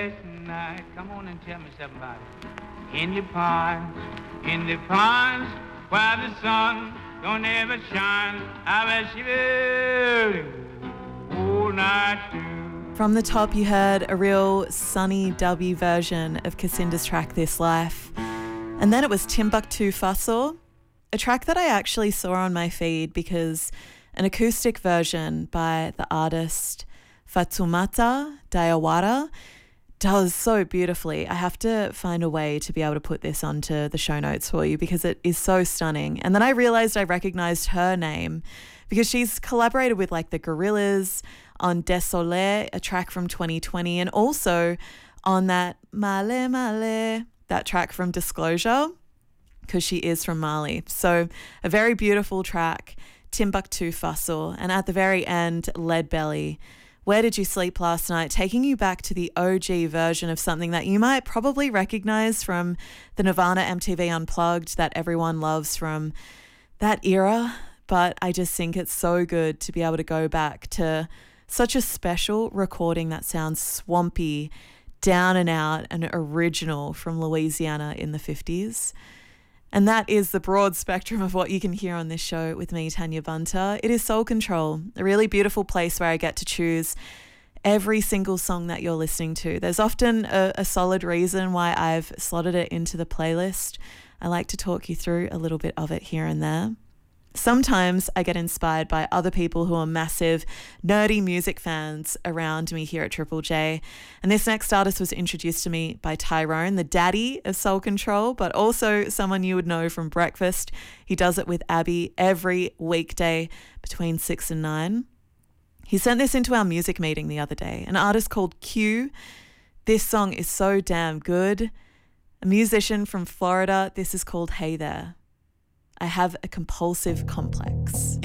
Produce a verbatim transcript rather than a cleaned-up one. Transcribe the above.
last night. Come on and tell me something about it. In the pines, in the pines, where the sun don't ever shine, I bet you all night too. From the top, you heard a real sunny dubby version of Kacinda's track This Life. And then it was Timbuktu Faso, a track that I actually saw on my feed because an acoustic version by the artist Fatoumata Diawara does so beautifully. I have to find a way to be able to put this onto the show notes for you because it is so stunning. And then I realized I recognized her name because she's collaborated with like the Gorillaz on Désolé, a track from twenty twenty, and also on that Male Male, that track from Disclosure, because she is from Mali. So a very beautiful track, Timbuktu Faso, and at the very end, Lead Belly, Where Did You Sleep Last Night, taking you back to the O G version of something that you might probably recognize from the Nirvana M T V Unplugged that everyone loves from that era. But I just think it's so good to be able to go back to such a special recording that sounds swampy, down and out, and original from Louisiana in the fifties. And that is the broad spectrum of what you can hear on this show with me, Tanya Bunter. It is Soul Control, a really beautiful place where I get to choose every single song that you're listening to. There's often a, a solid reason why I've slotted it into the playlist. I like to talk you through a little bit of it here and there. Sometimes I get inspired by other people who are massive, nerdy music fans around me here at Triple J. And this next artist was introduced to me by Tyrone, the daddy of Soul Control, but also someone you would know from Breakfast. He does it with Abby every weekday between six and nine. He sent this into our music meeting the other day, an artist called Q. This song is so damn good. A musician from Florida. This is called Hey There. I have a compulsive complex.